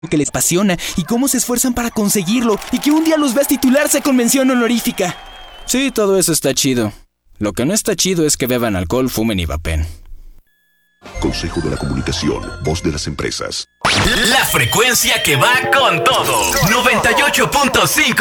que les apasiona y cómo se esfuerzan para conseguirlo y que un día los veas titularse con mención honorífica. Sí, todo eso está chido. Lo que no está chido es que beban alcohol, fumen y vapen. Consejo de la Comunicación, voz de las empresas. La frecuencia que va con todo. 98.5